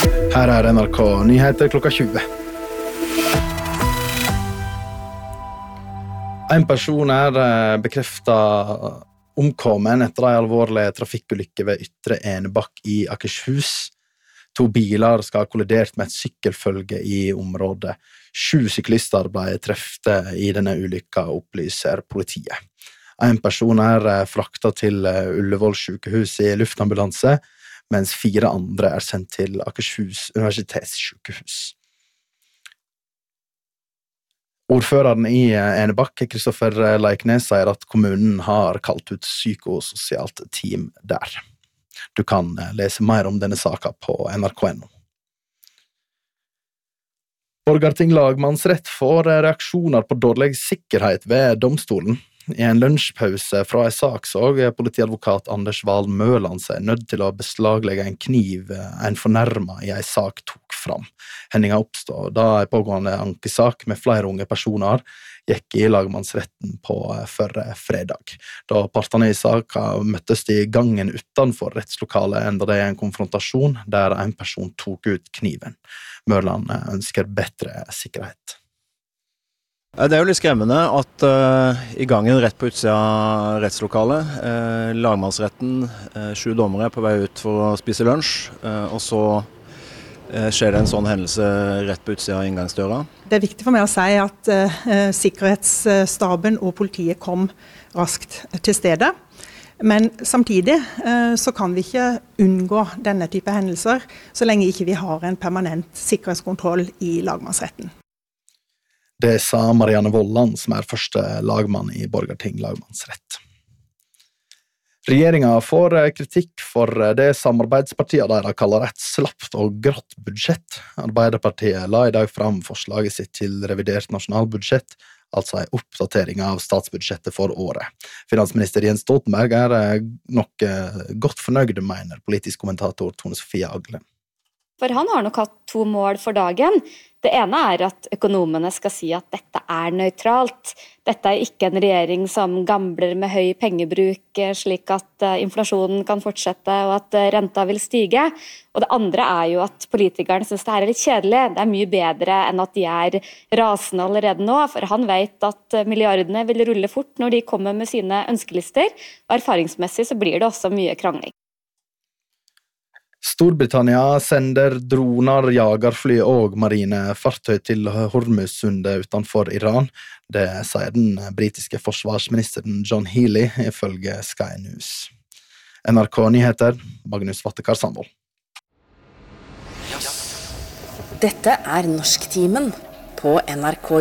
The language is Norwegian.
Her NRK Nyheter klokka 20. En person bekreftet omkommen etter en alvorlig trafikkulykke ved Ytre Enebakk i Akershus. 2 biler skal ha kollidert med et sykkelfølge i området. 7 syklister ble trefte i denne ulykka, opplyser politiet. En person fraktet til Ullevål sykehus i luftambulanse, mens 4 andre sendt til Akershus universitetssykehus. Ordføreren i Enebakk, Kristoffer Leiknes, sier at kommunen har kalt ut psykososialt team der. Du kan lese mer om denne saken på nrk.no. Borgarting lagmannsrett får reaksjoner på dårlig sikkerhet ved domstolen. I en lunsjpause fra en sak så politiadvokat Anders Wahl Møland seg nødt til å beslaglegge en kniv en fornærmet i en sak tok fram. Hendinga oppstod da en pågående ankesak med flere unge personer gikk i lagmannsretten på forrige fredag. Da partene i saken møttes i gangen utenfor rettslokalet enda det en konfrontasjon der en person tok ut kniven. Møland ønsker bedre sikkerhet. Det jo litt skremmende at i gangen rett på utsida av rettslokalet, lagmannsretten, 7 dommere på vei ut for å spise lunsj, og så skjer det en sånn hendelse rett på utsida av inngangsdøra. Det viktig for meg å si at sikkerhetsstaben og politiet kom raskt til stedet. Men samtidig så kan vi ikke unngå denne type hendelser så lenge ikke vi har en permanent sikkerhetskontroll i lagmannsretten. Det sa Marianne Volland, som første lagmann i Borgarting lagmannsrett. Regjeringen får kritikk for det samarbeidspartiet der de kaller et slappt og grått budsjett. Arbeiderpartiet la i dag fram forslaget sitt til revidert nasjonalbudsjett, altså en oppdatering av statsbudsjettet for året. Finansminister Jens Stoltenberg nok godt fornøyd, mener politisk kommentator Tone Sofie Aglen. For han har nok hatt 2 mål for dagen. Det ene at økonomene skal si at dette nøytralt. Dette ikke en regjering som gambler med høy pengebruk slik at inflasjonen kan fortsette og at renta vil stige. Og det andre jo at politikerne synes det litt kjedelig. Det mye bedre enn at de rasende allerede nå, for han vet at milliardene vil rulle fort når de kommer med sine ønskelister, og erfaringsmessig så blir det også mye krangling. Storbritannia sender droner, jagerfly og marine fartøy til Hormuzsundet utenfor Iran. Det sier den britiske forsvarsministeren John Healey ifølge Sky News. NRK Nyheter, Magnus Vattekar Sandvold. Dette Norsktimen på NRK